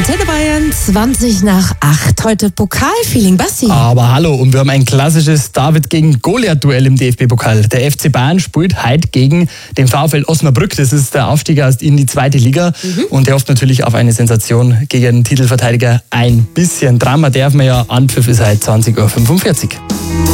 Antenne Bayern, 20 nach 8. Heute Pokalfeeling, Basti. Aber hallo, und wir haben ein klassisches David gegen Goliath-Duell im DFB-Pokal. Der FC Bayern spielt heute gegen den VfL Osnabrück. Das ist der Aufsteiger in die zweite Liga. Und der hofft natürlich auf eine Sensation gegen den Titelverteidiger. Ein bisschen Drama darf man ja. Anpfiff ist heute 20.45 Uhr.